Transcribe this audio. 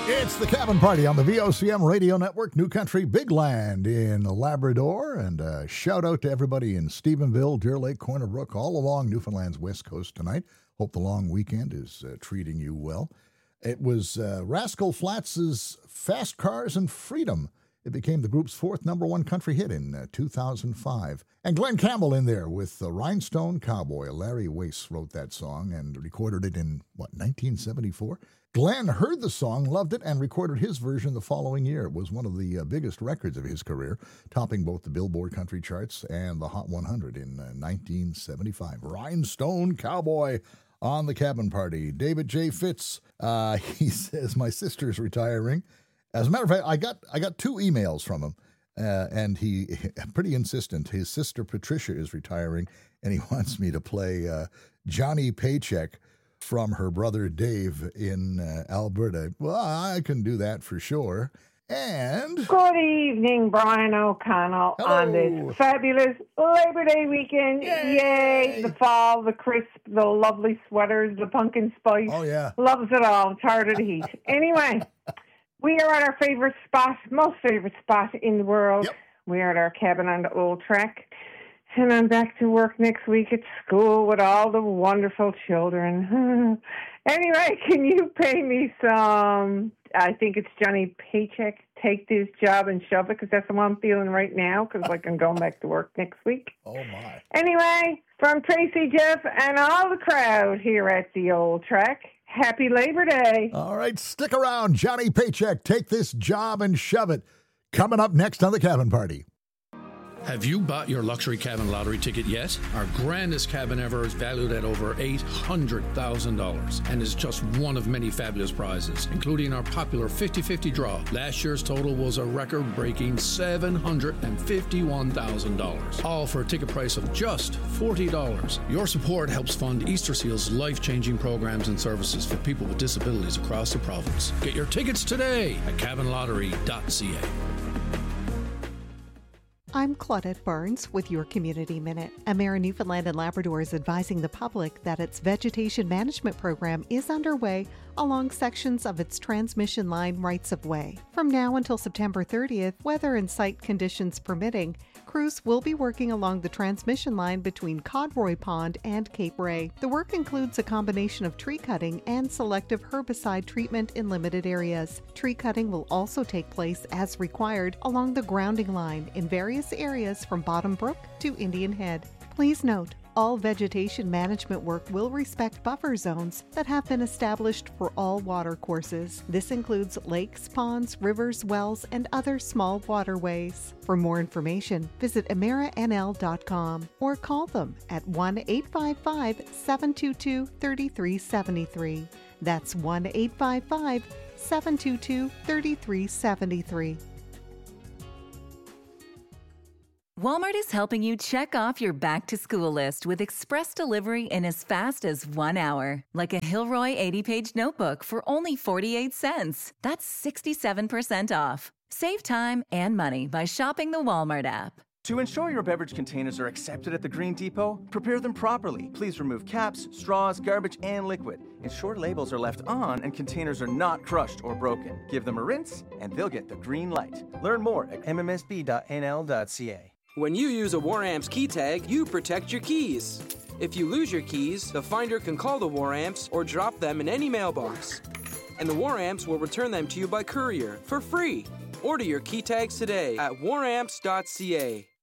It's the Cabin Party on the VOCM Radio Network, New Country Big Land in Labrador. And a shout out to everybody in Stephenville, Deer Lake, Corner Brook, all along Newfoundland's west coast tonight. Hope the long weekend is treating you well. It was Rascal Flatts' Fast Cars and Freedom. It became the group's fourth number one country hit in 2005. And Glenn Campbell in there with the Rhinestone Cowboy. Larry Wace wrote that song and recorded it in, 1974? Glenn heard the song, loved it, and recorded his version the following year. It was one of the biggest records of his career, topping both the Billboard country charts and the Hot 100 in 1975. Rhinestone Cowboy on the Cabin Party. David J. Fitz, he says, my sister's retiring. As a matter of fact, I got two emails from him, and he pretty insistent. His sister Patricia is retiring, and he wants me to play Johnny Paycheck from her brother Dave in Alberta. Well, I can do that for sure. And good evening, Brian O'Connell. Hello. On this fabulous Labor Day weekend. Yay! The fall, the crisp, the lovely sweaters, the pumpkin spice. Oh, yeah. Loves it all. Tired of the heat. Anyway, we are at our favorite spot, most favorite spot in the world. Yep. We are at our cabin on the old track. And I'm back to work next week at school with all the wonderful children. Anyway, can you pay me some, I think it's Johnny Paycheck, Take This Job and Shove It, because that's the one I'm feeling right now, because I'm going back to work next week. Oh, my. Anyway, from Tracy, Jeff, and all the crowd here at the old track, happy Labor Day. All right, stick around. Johnny Paycheck, Take This Job and Shove It. Coming up next on the Cabin Party. Have you bought your luxury cabin lottery ticket yet? Our grandest cabin ever is valued at over $800,000 and is just one of many fabulous prizes, including our popular 50-50 draw. Last year's total was a record-breaking $751,000, all for a ticket price of just $40. Your support helps fund Easterseal's life-changing programs and services for people with disabilities across the province. Get your tickets today at cabinlottery.ca. I'm Claudette Barnes with your Community Minute. Emera Newfoundland and Labrador is advising the public that its vegetation management program is underway along sections of its transmission line rights-of-way. From now until September 30th, weather and site conditions permitting, crews will be working along the transmission line between Codroy Pond and Cape Ray. The work includes a combination of tree cutting and selective herbicide treatment in limited areas. Tree cutting will also take place as required along the grounding line in various areas from Bottom Brook to Indian Head. Please note, all vegetation management work will respect buffer zones that have been established for all water courses. This includes lakes, ponds, rivers, wells, and other small waterways. For more information, visit emeranl.com or call them at 1-855-722-3373. That's 1-855-722-3373. Walmart is helping you check off your back-to-school list with express delivery in as fast as 1 hour. Like a Hilroy 80-page notebook for only 48 cents. That's 67% off. Save time and money by shopping the Walmart app. To ensure your beverage containers are accepted at the Green Depot, prepare them properly. Please remove caps, straws, garbage, and liquid. Ensure labels are left on and containers are not crushed or broken. Give them a rinse, and they'll get the green light. Learn more at mmsb.nl.ca. When you use a WarAmps key tag, you protect your keys. If you lose your keys, the finder can call the WarAmps or drop them in any mailbox. And the WarAmps will return them to you by courier for free. Order your key tags today at waramps.ca.